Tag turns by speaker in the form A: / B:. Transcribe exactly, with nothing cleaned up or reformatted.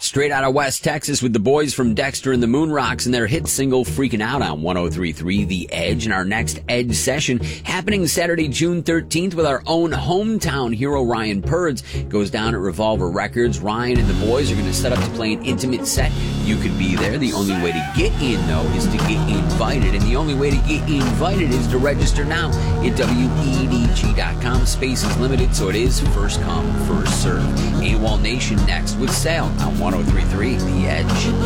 A: Straight out of West Texas with the boys from Dexter and the Moonrocks and their hit single Freaking Out on one oh three point three The Edge. And our next Edge session happening Saturday, June thirteenth with our own hometown hero, Ryan Purds. Goes down at Revolver Records. Ryan and the boys are going to set up to play an intimate set. You could be there. The only way to get in, though, is to get invited. And the only way to get invited is to register now at W E D G dot com. Space is limited, so it is first come, first serve. AWOL Nation next with Sail on one oh three point three The Edge.